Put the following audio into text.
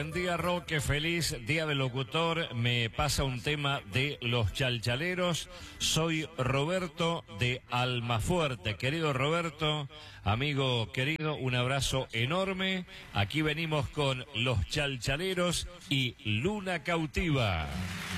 Buen día, Roque, feliz día del locutor. Me pasa un tema de Los Chalchaleros. Soy Roberto de Almafuerte. Querido Roberto, amigo querido, un abrazo enorme. Aquí venimos con Los Chalchaleros y Luna Cautiva.